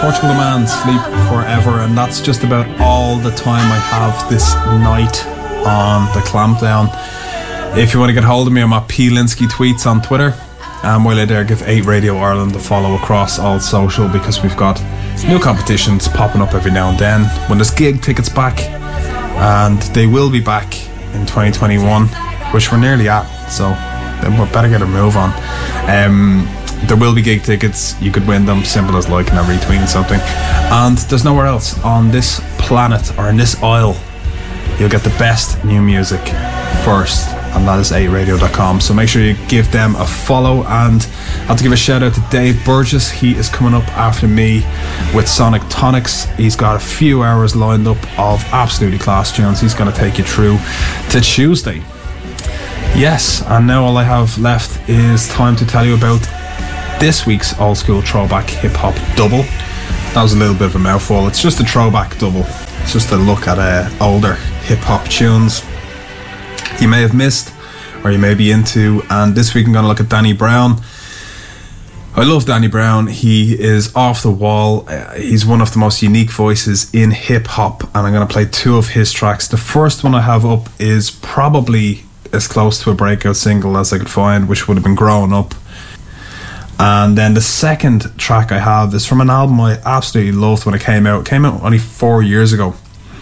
Portugal The Man, Sleep Forever, and that's just about all the time I have this night on the Clampdown. If you want to get hold of me, I'm at P.Linsky Tweets on Twitter, and while you're there, give 8 Radio Ireland a follow across all social, because we've got new competitions popping up every now and then. When there's gig tickets back, and they will be back in 2021, which we're nearly at, so we better get a move on. There will be gig tickets. You could win them, simple as liking or retweeting something. And there's nowhere else on this planet or in this isle you'll get the best new music first, and that is 8radio.com. So make sure you give them a follow. And I have to give a shout out to Dave Burgess. He is coming up after me with Sonic Tonics. He's got a few hours lined up of absolutely class tunes. He's going to take you through to Tuesday. Yes, and now all I have left is time to tell you about this week's old school throwback hip hop double. That was a little bit of a mouthful. It's just a throwback double. It's just a look at older hip hop tunes you may have missed or you may be into. And this week I'm going to look at Danny Brown. I love Danny Brown. He is off the wall. He's one of the most unique voices in hip hop, and I'm going to play 2 of his tracks. The first one I have up is probably as close to a breakout single as I could find, which would have been Growing Up. And then the second track I have is from an album I absolutely loved when it came out. It came out only 4 years ago.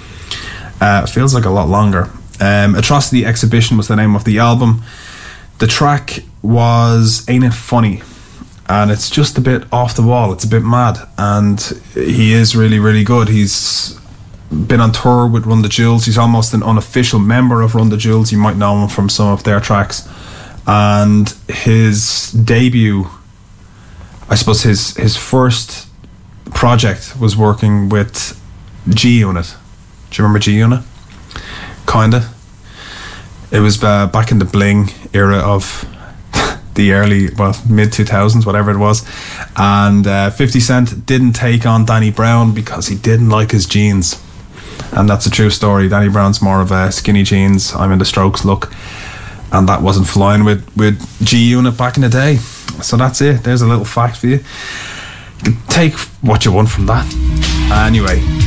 It feels like a lot longer. Atrocity Exhibition was the name of the album. The track was Ain't It Funny? And it's just a bit off the wall. It's a bit mad. And he is really, really good. He's been on tour with Run the Jewels. He's almost an unofficial member of Run the Jewels. You might know him from some of their tracks. And his debut, I suppose his first project was working with G-Unit. Do you remember G-Unit? Kinda. It was back in the Bling era of the early, mid-2000s, whatever it was. And 50 Cent didn't take on Danny Brown because he didn't like his jeans. And that's a true story. Danny Brown's more of a skinny jeans, I'm in the Strokes look. And that wasn't flying with G-Unit back in the day. So that's it. There's a little fact for you. You can take what you want from that. Anyway,